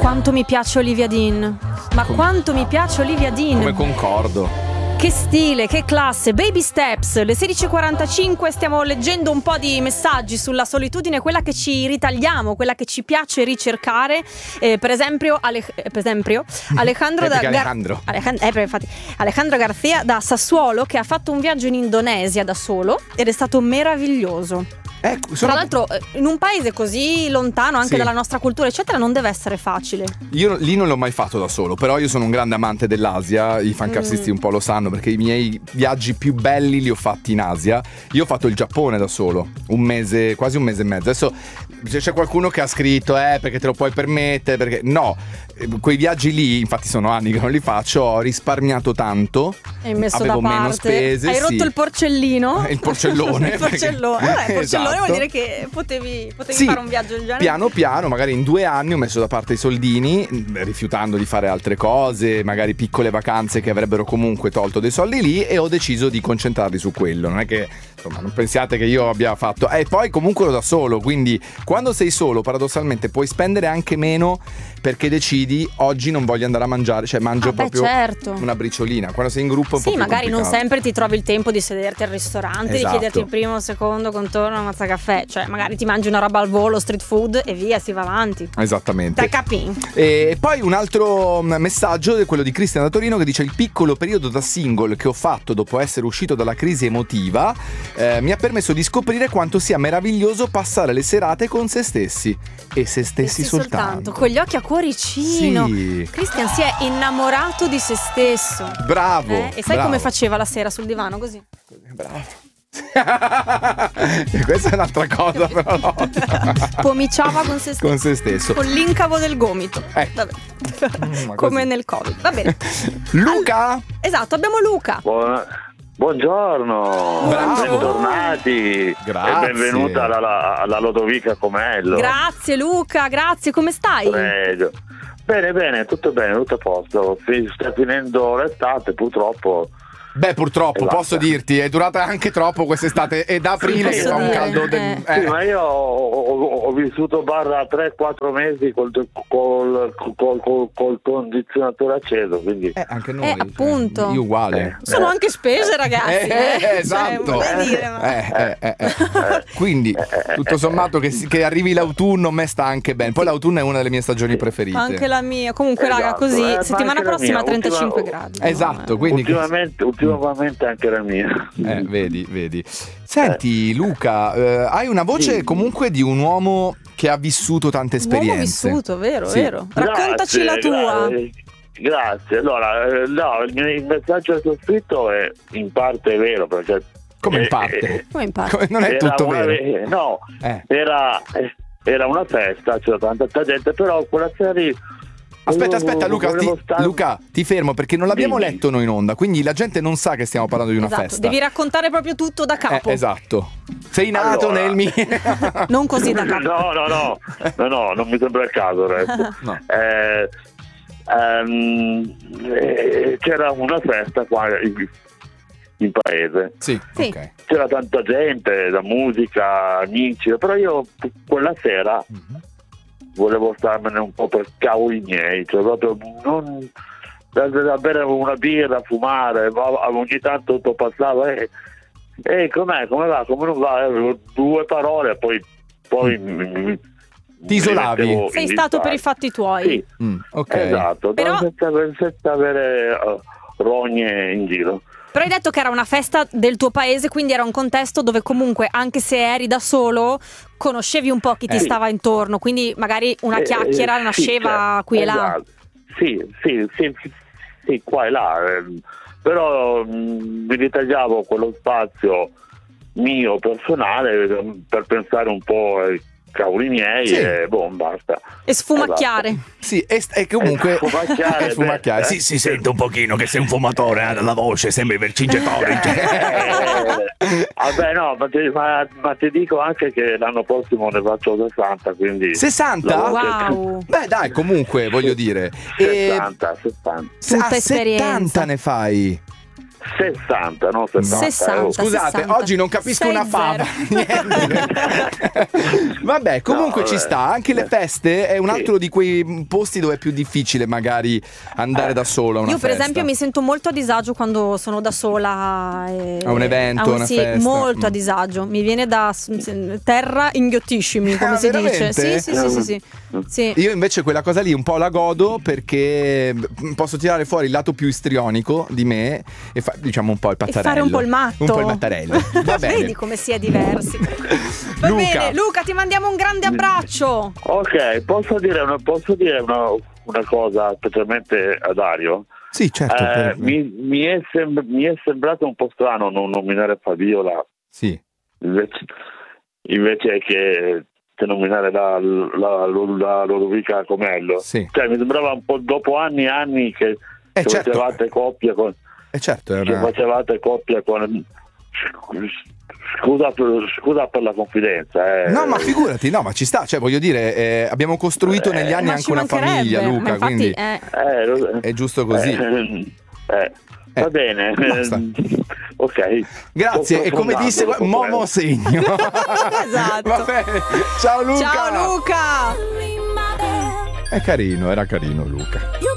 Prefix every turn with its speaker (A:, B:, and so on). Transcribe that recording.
A: quanto mi piace Olivia Dean. Ma quanto mi piace Olivia Dean.
B: Come concordo.
A: Che stile, che classe. Baby Steps, le 16:45, stiamo leggendo un po' di messaggi sulla solitudine, quella che ci ritagliamo, quella che ci piace ricercare. Per esempio Alejandro Alejandro Garcia da Sassuolo, che ha fatto un viaggio in Indonesia da solo ed è stato meraviglioso. Tra l'altro in un paese così lontano anche dalla nostra cultura eccetera non deve essere facile.
B: Io lì non l'ho mai fatto da solo, però io sono un grande amante dell'Asia, i fancastisti un po' lo sanno perché i miei viaggi più belli li ho fatti in Asia. Io ho fatto il Giappone da solo, quasi un mese e mezzo. Adesso c'è qualcuno che ha scritto perché te lo puoi permettere, perché no, quei viaggi lì, infatti sono anni che non li faccio, ho risparmiato tanto, avevo meno spese.
A: Hai rotto il porcellino?
B: Il porcellone.
A: Il porcellone.
B: Esatto.
A: Vuol dire che potevi fare un viaggio del genere.
B: Piano piano, magari in 2 anni ho messo da parte i soldini, rifiutando di fare altre cose, magari piccole vacanze che avrebbero comunque tolto dei soldi lì, e ho deciso di concentrarli su quello. Non è che, insomma, non pensiate che io abbia fatto. E poi comunque ero da solo, quindi quando sei solo paradossalmente puoi spendere anche meno, perché decidi oggi non voglio andare a mangiare, cioè mangio proprio una briciolina. Quando sei in gruppo è un po' più
A: magari
B: complicato.
A: Non sempre ti trovi il tempo di sederti al ristorante, di chiederti il primo, secondo contorno, una mazza caffè, cioè magari ti mangi una roba al volo, street food e via, si va avanti.
B: Esattamente.
A: Capì?
B: E poi un altro messaggio è quello di Cristian da Torino, che dice: il piccolo periodo da single che ho fatto dopo essere uscito dalla crisi emotiva mi ha permesso di scoprire quanto sia meraviglioso passare le serate con se stessi e se stessi soltanto.
A: Con gli occhi a cuoricino.
B: Sì.
A: Cristian si è innamorato di se stesso.
B: Bravo.
A: E sai come faceva la sera sul divano così?
B: Bravo. Questa è un'altra cosa, però no.
A: Pomiciava con se stesso.
B: Con se stesso.
A: Con l'incavo del gomito. Vabbè. Come nel Covid. Va bene.
B: Luca?
A: Esatto, abbiamo Luca.
C: Buongiorno.
B: Bravo.
C: Bentornati.
B: Grazie.
C: E benvenuta alla Lodovica Comello.
A: Grazie Luca, grazie, come stai?
C: Prego. Bene, tutto a posto. Sta finendo l'estate, purtroppo.
B: Beh, purtroppo, posso dirti, è durata anche troppo quest'estate, e da aprile che fa un caldo
C: Sì, ma io ho vissuto 3-4 mesi col condizionatore acceso, quindi
B: anche noi,
A: appunto.
B: Io uguale.
A: Sono anche spese, ragazzi.
B: Esatto.
A: Dire,
B: Quindi tutto sommato che arrivi l'autunno a me sta anche bene. Poi l'autunno è una delle mie stagioni preferite.
A: Anche la mia. Comunque raga, così settimana prossima 35 gradi.
B: Esatto, quindi
C: ultimamente anche la mia.
B: Vedi. Senti Luca, hai una voce comunque di un uomo che ha vissuto tante esperienze.
A: Un uomo vissuto, vero. Raccontaci la tua.
C: Grazie. Allora, il messaggio che ho scritto è in parte vero, perché
B: come in parte?
A: Come in parte?
B: Non è tutto vero.
C: No, era una festa, c'era tanta gente, però quella sera lì.
B: Aspetta Luca, ti fermo perché non l'abbiamo letto noi in onda, quindi la gente non sa che stiamo parlando di una festa.
A: Devi raccontare proprio tutto da capo.
B: Esatto. Sei nato nel
A: non così da capo.
C: No, non mi sembra il caso adesso.
B: No.
C: C'era una festa qua in paese.
B: Sì. Okay.
C: C'era tanta gente, la musica, amici, però io quella sera volevo starmene un po' per cavoli miei, cioè proprio non da bere una birra, fumare, ogni tanto passava com'è, come va, come non va, 2 parole, poi
B: ti isolavi.
A: Sei stato per i fatti tuoi.
C: Sì,
B: okay.
C: Esatto, però senza avere rogne in giro.
A: Però hai detto che era una festa del tuo paese, quindi era un contesto dove comunque, anche se eri da solo, conoscevi un po' chi ti stava intorno, quindi magari una chiacchiera nasceva qui e là.
C: Sì, qua e là, però mi ritagliavo quello spazio mio personale per pensare un po' ai cavoli miei e basta.
A: E sfumacchiare.
B: Esatto. Sì, e comunque
C: sfumacchiare.
B: Sì, si sente un pochino che sei un fumatore, la voce sembri Vercingetorix.
C: Vabbè, no, ma ti dico anche che l'anno prossimo ne faccio 60, quindi
B: 60?
A: Wow.
B: Beh, dai, comunque voglio dire
C: 70.
B: 70 ne fai.
C: 60, non 70.
A: 60.
B: Scusate,
A: 60.
B: oggi non capisco una
A: 6-0.
B: fava. Niente. Vabbè, comunque
C: No,
B: ci
C: vabbè.
B: sta. Anche le feste è un
C: Sì.
B: altro di quei posti dove è più difficile magari andare da solo a una
A: Io per
B: festa.
A: esempio mi sento molto a disagio quando sono da sola
B: A un evento, una
A: sì,
B: festa.
A: molto a disagio. Mi viene da terra inghiottiscimi, come
B: Ah,
A: si
B: veramente?
A: dice. Sì. Sì.
B: Io invece quella cosa lì un po' la godo perché posso tirare fuori il lato più istrionico di me e diciamo un po' il
A: E
B: pattarello.
A: fare un po' il matto.
B: Un po' il mattarello. Va bene.
A: Vedi come si è diversi. Va
B: Luca.
A: bene, Luca, ti mandiamo un grande abbraccio.
C: Ok, posso dire una cosa specialmente a Dario?
B: Sì, certo.
C: Mi è sembrato un po' strano non nominare Fabiola
B: Sì.
C: invece che nominare la Ludovica Comello.
B: Sì.
C: Cioè, mi sembrava un po' dopo anni e anni che
B: certo.
C: facevate coppia con
B: Certo, è
C: che
B: una...
C: facevate coppia con scusa per la confidenza.
B: No, ma figurati, no, ma ci sta, cioè voglio dire, abbiamo costruito negli anni
A: Ma
B: anche
A: ci
B: una famiglia,
A: mancherebbe,
B: Luca,
A: ma infatti,
B: quindi è giusto così.
C: Va bene.
B: Basta.
C: Ok.
B: Grazie, e come disse Momo segno.
A: Esatto.
B: Va bene. Ciao Luca.
A: Ciao Luca.
B: È carino, era carino Luca.